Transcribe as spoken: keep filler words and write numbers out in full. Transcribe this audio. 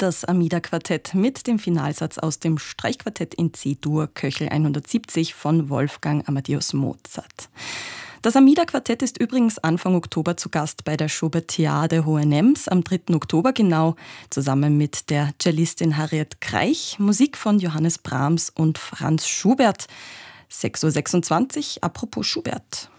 das Amida-Quartett mit dem Finalsatz aus dem Streichquartett in C-Dur Köchel hundertsiebzig von Wolfgang Amadeus Mozart. Das Amida-Quartett ist übrigens Anfang Oktober zu Gast bei der Schubertiade Hohenems am dritten Oktober genau, zusammen mit der Cellistin Harriet Kreich, Musik von Johannes Brahms und Franz Schubert. sechs Uhr sechsundzwanzig, apropos Schubert.